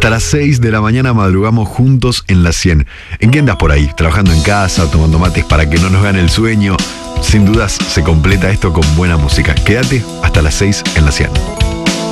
Hasta las 6 de la mañana madrugamos juntos en la 100. ¿En qué andas por ahí? ¿Trabajando en casa, tomando mates para que no nos gane el sueño? Sin dudas se completa esto con buena música. Quédate hasta las 6 en la 100.